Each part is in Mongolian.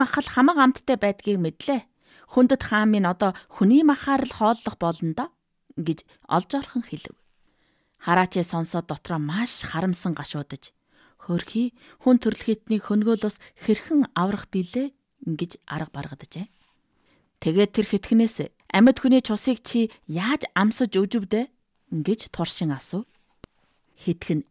махал хамаг амттай байдгийг мэдлээ. Хүндэт хаан минь одоо хүний махаар л хооллох болно да гэж олж орхон хэлв. Хараачээ сонсоод дотроо маш харамсан гашуудаж хөрхий хүн төрлөختний хөнгөөлөөс хэрхэн аврах билээ гэж арга баргаджээ. Тэгээд тэр хитгэнээс амьд хүний цусыг чи яаж амсаж өвжөвдөө гэж туршин асуув. Хитгэн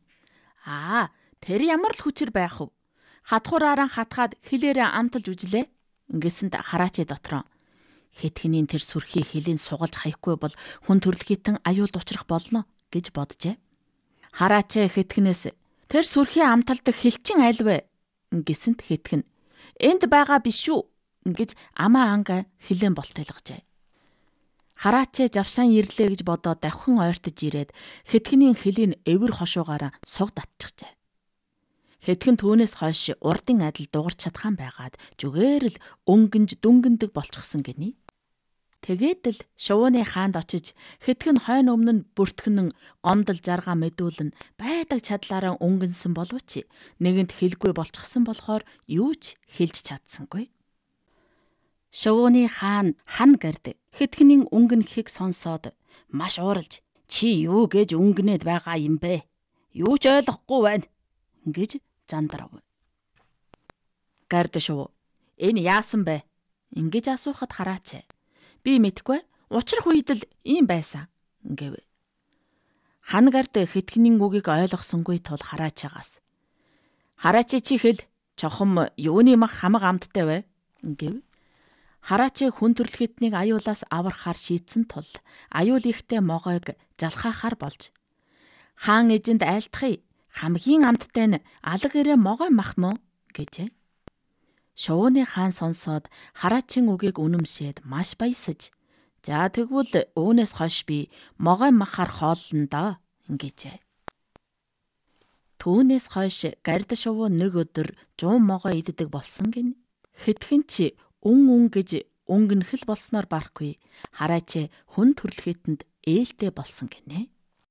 тэр ямар л хүчээр байх вэ? Хатхуураараа хатгаад хилээрээ амталж үжлээ гэсэнд хараачээ дотроо хитгэний тэр сүрхий хилийн сугалж хаяхгүй бол хүн төрлөختөн аюулд учрах болно гэж боджээ. Хараачээ хитгэнээс тэр сүрхий амталдаг хилчин аль вэ гэсэнд хитгэн энд байгаа биш шүү гэж амаа анга хилэн болтойлгожээ. Хараачээ завшаан ирлээ гэж бодоод давхин ойртож ирээд хитгэний хилийн эвэр хошуугаараа суг татчихжээ. Хитгэн түүнээс хойш урдын адил дугарч чадхан байгаад зүгээр л өнгөнж дүнгэндэг болчихсон гинэ. Тэгээд л Шувууны хаанд очиж хитгэн хойно өмнө нь бүртгэнэн гомдол жаргаа мэдүүлэн байдаг чадлаараа өнгөнсөн боловч нэгэнт хэлгүй болчихсон болохоор юу ч хэлж чадсангүй. Шувууны хаан хан гард хитгэний өнгөнөхийг сонсоод маш ууралж чи юу гэж өнгөнээд байгаа юм бэ? Юу ч ойлгохгүй байна гэж зандарав. Гард Шувуу энэ яасан бэ? Ингэж асуухад хараачээ би мэдгүй. Учрах үед л ийм байсан гэв. Хан гард хитгэний үгийг ойлгосонгүй тул хараачаагаас хараачи чи хэл чохом юуны мах хамаг амттай вэ гэв. Хараачи хүн төрлөختнийг аюулаас аврахаар шийдсэн тул аюул ихтэй могойг залхаахаар болж хаан эзэнд айлтхыг хамгийн амттай нь алга ирээ могой мах мөн гэжээ. Шувууны хаан сонсоод хараачийн үгийг үнэмшээд маш баясаж за тэгвэл үүнээс хойш би могой махаар хооллоно да гэжээ. Түүнээс хойш гард Шувуу нэг өдөр 100 могой иддэг болсон гин. Хитгэн чи үн гэж өнгөнхөл болсноор барахгүй хараачээ хүн төрлөखेтэнд ээлтэй болсон гинэ.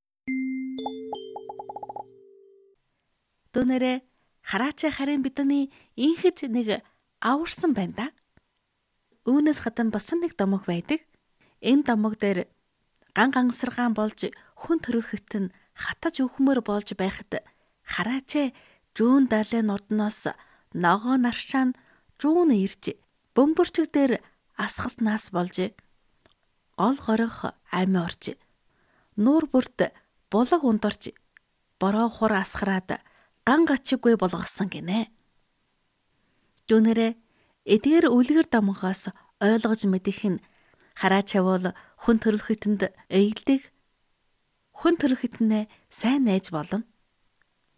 Дүүнэрээ хараачаа харин бидний инхэж нэг аварсан байна да. Үүнээс гадна басан нэг домог байдаг. Энэ домог дээр гангансаргаан болж хүн төрөлхөт нь хатаж өхмөр болж байхад хараачаа жүүн далайн нурдноос ногоо наршаан жүүн ирж бөмбөрчг дээр асгаснаас болж гол горих ами орж нуур бүрт булаг ундорч бороо хур асгараад ган гачиггүй болгосон гинэ. Дүүнэрээ эдгээр үлгэр домгоос ойлгож мэдих нь хараачаа бол хүн төрөлхөтөнд эйгдэг хүн төрөлхөтнээ сайн найз болно.